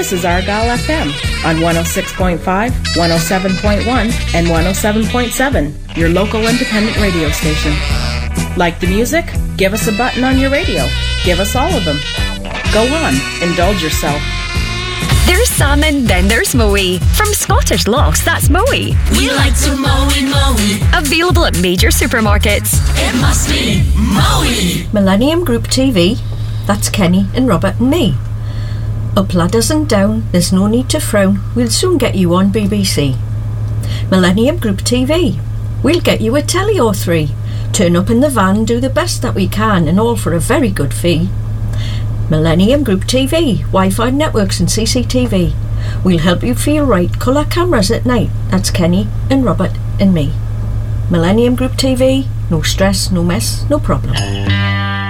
This is Argyle FM on 106.5, 107.1, and 107.7, your local independent radio station. Like the music? Give us a button on your radio. Give us all of them. Go on, indulge yourself. There's salmon, then there's Moe. From Scottish Lochs, that's Moe. We like to Moe. Available at major supermarkets. It must be Moe. Millennium Group TV, that's Kenny and Robert and me. Up ladders and down, there's no need to frown. We'll soon get you on BBC. Millennium Group TV, we'll get you a telly or three. Turn up in the van, do the best that we can, and all for a very good fee. Millennium Group TV, Wi-Fi networks and CCTV. We'll help you feel right, colour cameras at night. That's Kenny and Robert and me. Millennium Group TV, no stress, no mess, no problem.